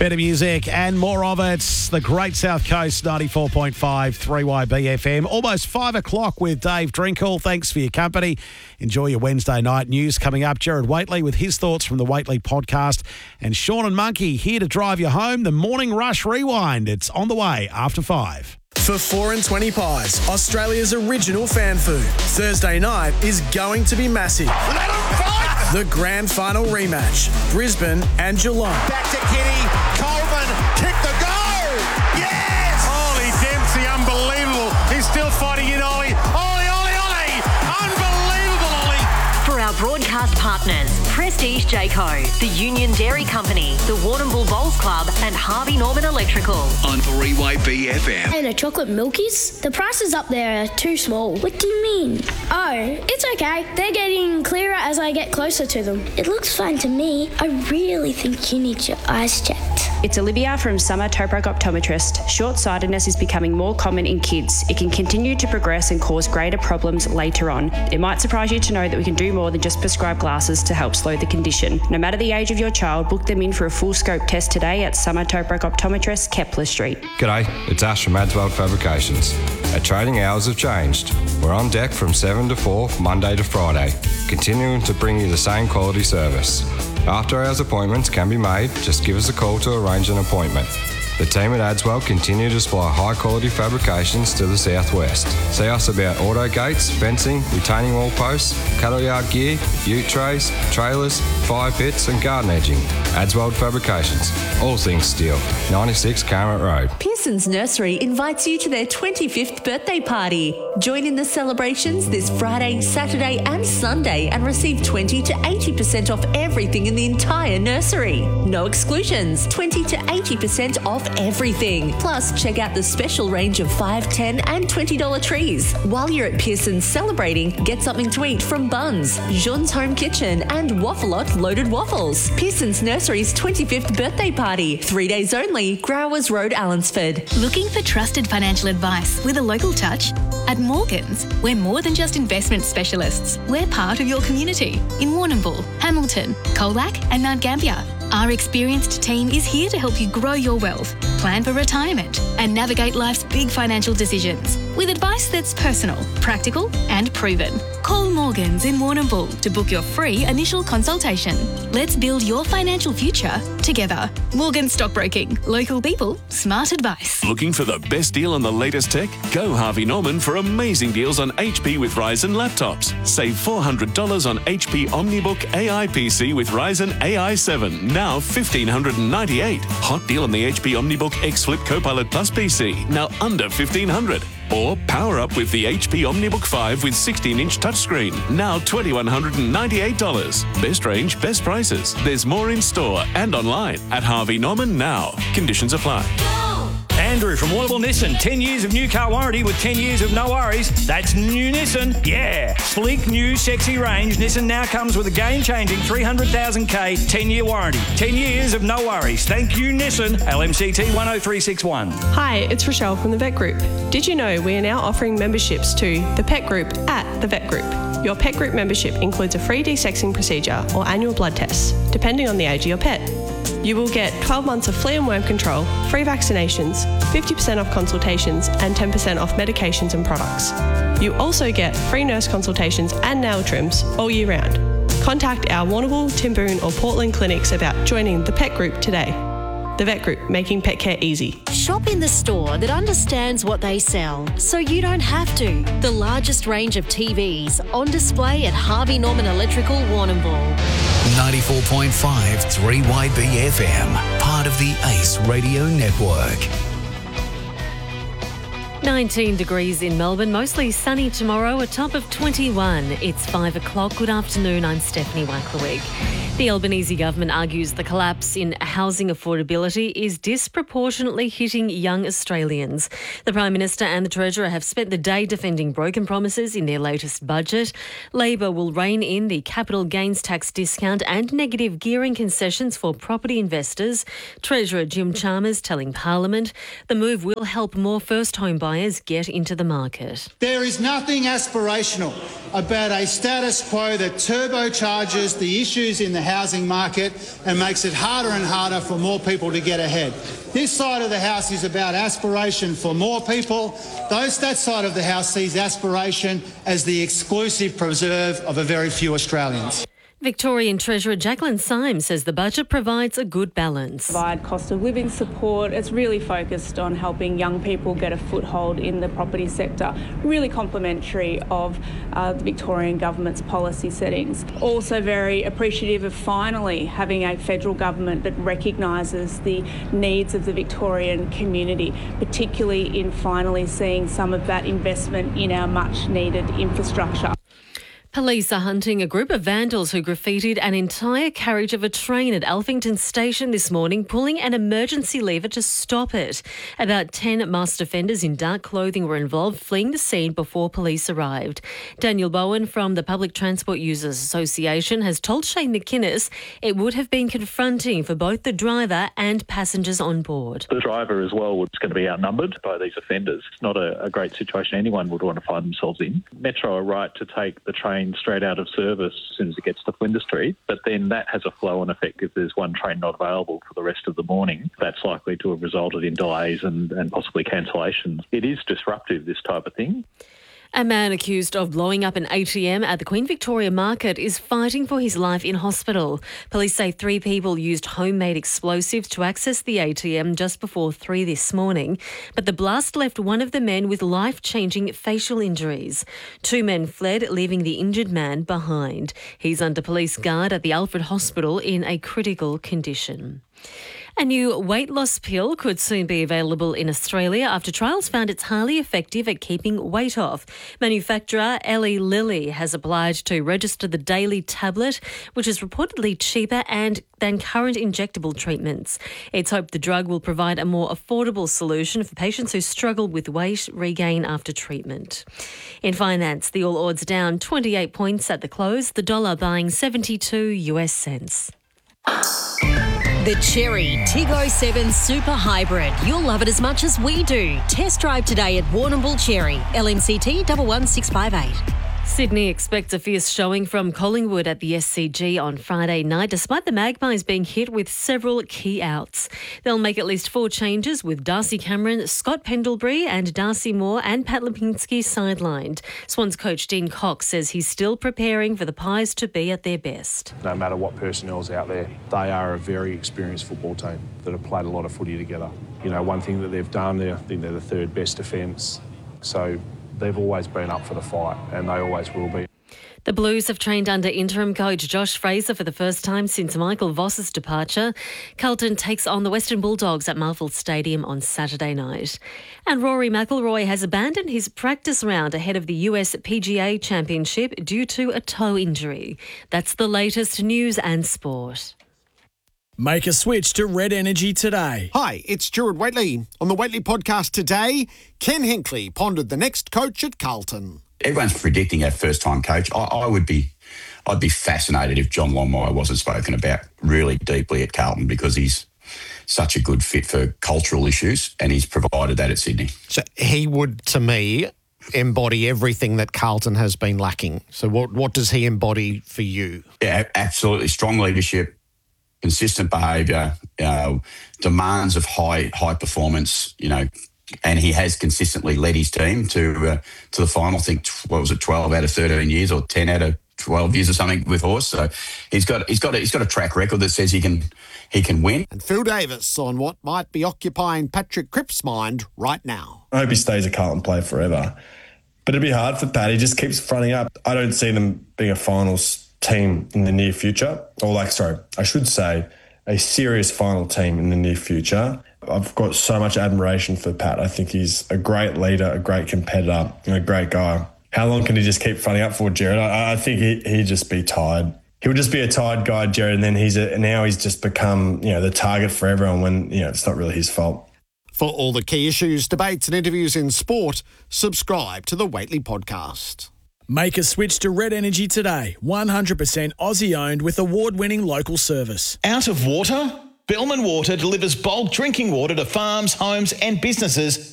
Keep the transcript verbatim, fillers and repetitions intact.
Better music and more of it. The Great South Coast, ninety-four point five, three Y B F M. Almost five o'clock with Dave Drinkle. Thanks for your company. Enjoy your Wednesday night news coming up. Jared Waitley with his thoughts from the Waitley podcast. And Sean and Monkey here to drive you home. The Morning Rush Rewind. It's on the way after five. For four and twenty Pies, Australia's original fan food, Thursday night is going to be massive. Let them fight! The grand final rematch, Brisbane and Geelong. Back to Kitty, Coleman, kick the goal! Yes! Ollie Dempsey, unbelievable. He's still fighting in Ollie. Ollie, Ollie, Ollie! Unbelievable, Ollie! For our broadcast partners, Prestige Jayco, the Union Dairy Company, the Warrnambool Bowls Club and Harvey Norman Electrical. On three Y B F M. And a chocolate milkies? The prices up there are too small. What do you mean? Oh, it's okay. They're getting clearer as I get closer to them. It looks fine to me. I really think you need your eyes checked. It's Olivia from Summer Tobruk Optometrist. Short-sightedness is becoming more common in kids. It can continue to progress and cause greater problems later on. It might surprise you to know that we can do more than just prescribe glasses to help slow the condition. No matter the age of your child, book them in for a full scope test today at Summer Tobruk Optometrist, Kepler Street. G'day, it's Ash from Adswell Fabrications. Our trading hours have changed. We're on deck from seven to four, Monday to Friday, continuing to bring you the same quality service. After hours appointments can be made, just give us a call to arrange an appointment. The team at Adswell continue to supply high quality fabrications to the southwest. See us about auto gates, fencing, retaining wall posts, cattle yard gear, ute trays, trailers, fire pits and garden edging. Adswell Fabrications, all things steel. ninety-six Carrot Road. Pearson's Nursery invites you to their twenty-fifth birthday party. Join in the celebrations this Friday, Saturday and Sunday and receive twenty to eighty percent off everything in the entire nursery. No exclusions, twenty to eighty percent off everything. Plus, check out the special range of five, ten and twenty dollars trees. While you're at Pearson's celebrating, get something to eat from Buns, Jean's Home Kitchen and Waffalot Loaded Waffles. Pearson's Nursery's twenty-fifth birthday party. Three days only, Growers Road, Allensford. Looking for trusted financial advice with a local touch? At Morgans, we're more than just investment specialists. We're part of your community in Warrnambool, Hamilton, Colac and Mount Gambier. Our experienced team is here to help you grow your wealth, plan for retirement and navigate life's big financial decisions with advice that's personal, practical and proven. Call Morgans in Warrnambool to book your free initial consultation. Let's build your financial future together. Morgans Stockbroking. Local people, smart advice. Looking for the best deal on the latest tech? Go Harvey Norman for amazing deals on H P with Ryzen laptops. Save four hundred dollars on H P OmniBook A I P C with Ryzen A I seven. Now one thousand five hundred ninety-eight dollars. Hot deal on the H P OmniBook X Flip Copilot Plus P C. Now under fifteen hundred dollars. Or power up with the H P OmniBook five with sixteen inch touchscreen. Now two thousand one hundred ninety-eight dollars. Best range, best prices. There's more in store and online at Harvey Norman now. Conditions apply. Andrew from Warrnambool Nissan. ten years of new car warranty with ten years of no worries. That's new Nissan. Yeah. Sleek, new, sexy range. Nissan now comes with a game-changing three hundred thousand K ten-year warranty. ten years of no worries. Thank you, Nissan. L M C T one oh three six one. Hi, it's Rochelle from The Vet Group. Did you know we are now offering memberships to The Pet Group at The Vet Group? Your Pet Group membership includes a free desexing procedure or annual blood tests, depending on the age of your pet. You will get twelve months of flea and worm control, free vaccinations, fifty percent off consultations and ten percent off medications and products. You also get free nurse consultations and nail trims all year round. Contact our Warrnambool, Timboon or Portland clinics about joining The Pet Group today. The Vet Group, making pet care easy. Shop in the store that understands what they sell, so you don't have to. The largest range of T Vs on display at Harvey Norman Electrical, Warrnambool. ninety-four point five three Y B F M, part of the Ace Radio Network. nineteen degrees in Melbourne, mostly sunny tomorrow, a top of twenty-one. It's five o'clock. Good afternoon, I'm Stephanie Wacklerwig. The Albanese government argues the collapse in housing affordability is disproportionately hitting young Australians. The Prime Minister and the Treasurer have spent the day defending broken promises in their latest budget. Labor will rein in the capital gains tax discount and negative gearing concessions for property investors. Treasurer Jim Chalmers telling Parliament the move will help more first home buyers get into the market. There is nothing aspirational about a status quo that turbocharges the issues in the housing market and makes it harder and harder for more people to get ahead. This side of the House is about aspiration for more people. Those, that side of the House sees aspiration as the exclusive preserve of a very few Australians. Victorian Treasurer Jacqueline Symes says the budget provides a good balance. Provide cost of living support. It's really focused on helping young people get a foothold in the property sector, really complementary of uh, the Victorian government's policy settings. Also very appreciative of finally having a federal government that recognises the needs of the Victorian community, particularly in finally seeing some of that investment in our much needed infrastructure. Police are hunting a group of vandals who graffitied an entire carriage of a train at Alphington Station this morning, pulling an emergency lever to stop it. About ten masked offenders in dark clothing were involved, fleeing the scene before police arrived. Daniel Bowen from the Public Transport Users Association has told Shane McInnes it would have been confronting for both the driver and passengers on board. The driver as well was going to be outnumbered by these offenders. It's not a, a great situation anyone would want to find themselves in. Metro are right to take the train straight out of service as soon as it gets to Flinders Street, but then that has a flow-on effect. If there's one train not available for the rest of the morning, that's likely to have resulted in delays and, and possibly cancellations. It is disruptive, this type of thing. A man accused of blowing up an A T M at the Queen Victoria Market is fighting for his life in hospital. Police say three people used homemade explosives to access the A T M just before three this morning, but the blast left one of the men with life-changing facial injuries. Two men fled, leaving the injured man behind. He's under police guard at the Alfred Hospital in a critical condition. A new weight loss pill could soon be available in Australia after trials found it's highly effective at keeping weight off. Manufacturer Eli Lilly has applied to register the daily tablet, which is reportedly cheaper and than current injectable treatments. It's hoped the drug will provide a more affordable solution for patients who struggle with weight regain after treatment. In finance, the All Ords down twenty-eight points at the close, the dollar buying seventy-two US cents. The Cherry Tig oh seven Super Hybrid. You'll love it as much as we do. Test drive today at Warrnambool Cherry. L M C T one one six five eight. Sydney expects a fierce showing from Collingwood at the S C G on Friday night, despite the Magpies being hit with several key outs. They'll make at least four changes, with Darcy Cameron, Scott Pendlebury and Darcy Moore and Pat Lipinski sidelined. Swans coach Dean Cox says he's still preparing for the Pies to be at their best. No matter what personnel's out there, they are a very experienced football team that have played a lot of footy together. You know, one thing that they've done, I think they're the third best defence. So they've always been up for the fight, and they always will be. The Blues have trained under interim coach Josh Fraser for the first time since Michael Voss's departure. Carlton takes on the Western Bulldogs at Marvel Stadium on Saturday night. And Rory McIlroy has abandoned his practice round ahead of the U S P G A Championship due to a toe injury. That's the latest news and sport. Make a switch to Red Energy today. Hi, it's Stuart Waitley. On the Waitley podcast today, Ken Hinkley pondered the next coach at Carlton. Everyone's predicting our first-time coach. I, I would be, I'd be fascinated if John Longmire wasn't spoken about really deeply at Carlton, because he's such a good fit for cultural issues, and he's provided that at Sydney. So he would, to me, embody everything that Carlton has been lacking. So what, what does he embody for you? Yeah, absolutely. Strong leadership, consistent behaviour, uh, demands of high high performance, you know, and he has consistently led his team to uh, to the final. I think, what was it, twelve out of thirteen years or ten out of twelve years or something with Horse. So he's got he's got a, he's got a track record that says he can he can win. And Phil Davis on what might be occupying Patrick Cripps' mind right now. I hope he stays a Carlton player forever, but it'd be hard for Pat. He just keeps fronting up. I don't see them being a finals team in the near future, or like, sorry, I should say a serious final team in the near future. I've got so much admiration for Pat. I think he's a great leader, a great competitor, and a great guy. How long can he just keep fronting up for, Jared? I, I think he, he'd just be tired. He would just be a tired guy, Jared, and then he's a, now he's just become, you know, the target for everyone when, you know, it's not really his fault. For all the key issues, debates and interviews in sport, subscribe to the Waitley podcast. Make a switch to Red Energy today. one hundred percent Aussie-owned with award-winning local service. Out of water? Bellman Water delivers bulk drinking water to farms, homes and businesses